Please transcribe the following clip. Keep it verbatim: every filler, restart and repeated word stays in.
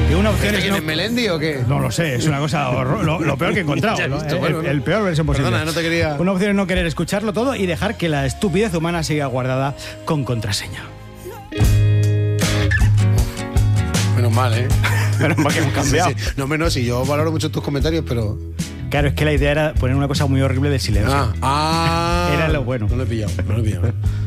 Y una opción es ¿Quién no... es Melendi o qué? No lo sé, es una cosa horror, lo, lo peor que he encontrado. Ya he ¿no? visto, el, bueno, el, el peor versión posible. Perdona, no te quería... Una opción es no querer escucharlo todo y dejar que la estupidez humana siga guardada con contraseña. Menos mal, ¿eh? Menos mal que hemos cambiado. Sí, sí. No, menos, sí, yo valoro mucho tus comentarios, pero... Claro, es que la idea era poner una cosa muy horrible del silencio. Ah, ah Era lo bueno. No lo he pillado, no lo he pillado.